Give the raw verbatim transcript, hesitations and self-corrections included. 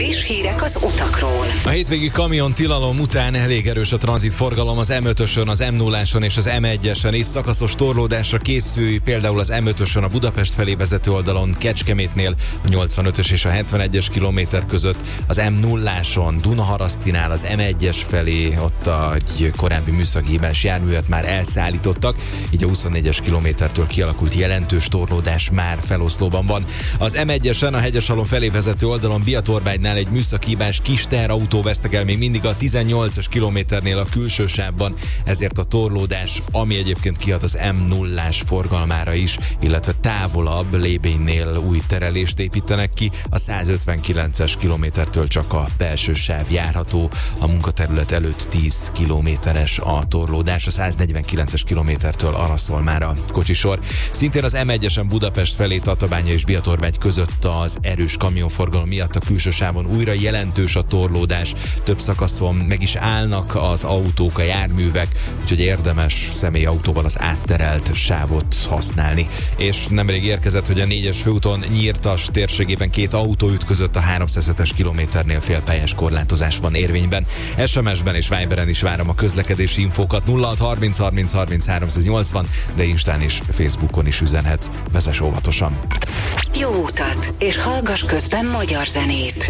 És hírek az utakról. A hétvégi kamion tilalom után elég erős a tranzitforgalom az em ötösön, az em nulláson és az em egyesen is. Szakaszos torlódásra készülj, például az em ötösön a Budapest felé vezető oldalon Kecskemétnél, a nyolcvanötös és a hetvenegyes kilométer között, az em nulláson Dunaharasztinál az em egyes felé, ott egy korábbi műszaki hibás járművet már elszállítottak, így a huszonnégyes kilométertől kialakult jelentős torlódás már feloszlóban van. Az em egyesen a Hegyesalon felé vezető oldalon Biatorbánynál egy műszaki hibás kis teherautó vesztek el még mindig a tizennyolcas kilométernél a külső sávban, ezért a torlódás, ami egyébként kihat az em nullás forgalmára is, illetve távolabb Lébénynél új terelést építenek ki, a százötvenkilences kilométertől csak a belső sáv járható, a munkaterület előtt tíz kilométeres a torlódás, a száznegyvenkilences kilométertől arra szól már a kocsisor. Szintén az em egyesen Budapest felé Tatabánya és Biatorbány között az erős kamionforgalom miatt a külső sávon újra jelentős a torlódás, több szakaszon meg is állnak az autók, a járművek, úgyhogy érdemes személyautóval az átterelt sávot használni. És nemrég érkezett, hogy a négyes főúton Nyírtas térségében két autó ütközött, a háromszázhetes kilométernél félpályás korlátozás van érvényben. es em es-ben és Viberen is várom a közlekedési infókat nulla hat harminc harminc harminc háromszáznyolcvan, de Instán és Facebookon is üzenhetsz. Vezess óvatosan! Jó utat, és hallgass közben magyar zenét!